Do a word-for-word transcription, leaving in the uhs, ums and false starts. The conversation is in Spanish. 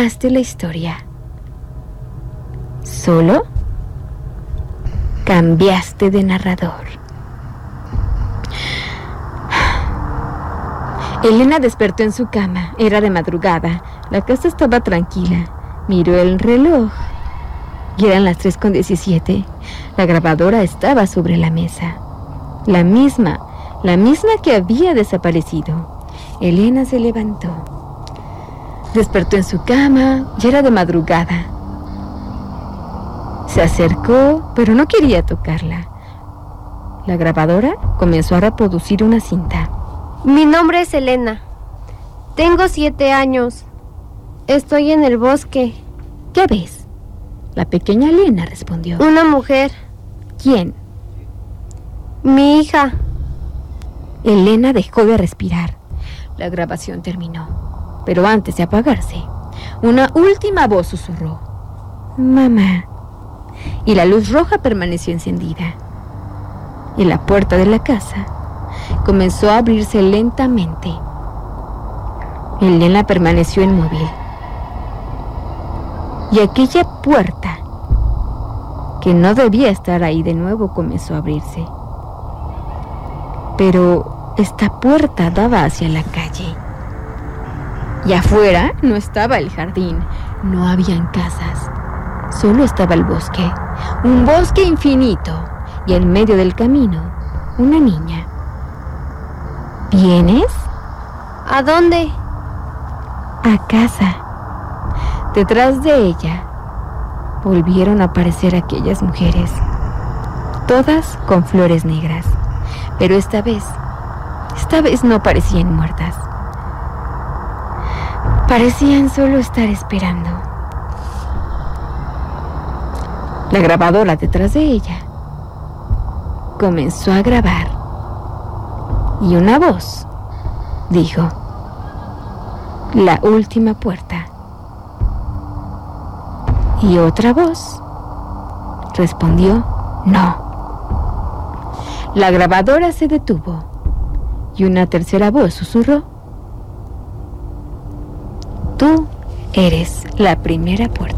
terminaste la historia. Solo cambiaste de narrador. Elena despertó en su cama. Era de madrugada. La casa estaba tranquila. Miró el reloj y eran las tres con diecisiete. La grabadora estaba sobre la mesa. La misma, la misma que había desaparecido. Elena se levantó. Despertó en su cama. Ya era de madrugada. Se acercó, pero no quería tocarla. La grabadora comenzó a reproducir una cinta. Mi nombre es Elena. Tengo siete años. Estoy en el bosque. ¿Qué ves? La pequeña Elena respondió. Una mujer. ¿Quién? Mi hija. Elena dejó de respirar. La grabación terminó. Pero antes de apagarse, una última voz susurró. Mamá. Y la luz roja permaneció encendida. Y la puerta de la casa comenzó a abrirse lentamente. Elena permaneció inmóvil. Y aquella puerta, que no debía estar ahí de nuevo, comenzó a abrirse. Pero esta puerta daba hacia la calle. Y afuera no estaba el jardín, no habían casas. Solo estaba el bosque, un bosque infinito, y en medio del camino, una niña. ¿Vienes? ¿A dónde? A casa. Detrás de ella volvieron a aparecer aquellas mujeres, todas con flores negras, pero esta vez, esta vez no parecían muertas. Parecían solo estar esperando. La grabadora detrás de ella comenzó a grabar y una voz dijo: la última puerta. Y otra voz respondió: no. La grabadora se detuvo y una tercera voz susurró: tú eres la primera puerta.